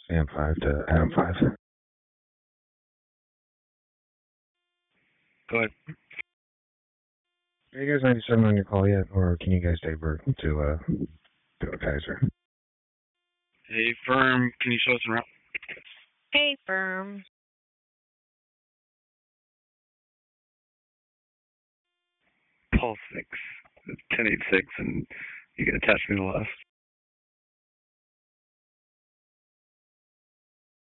Sam 5 to Adam 5. Go ahead. Are you guys 97 on your call yet, or can you guys divert to a Kaiser? Hey, firm, can you show us around? Hey, firm. Paul 6, 1086, and you can attach me to the left.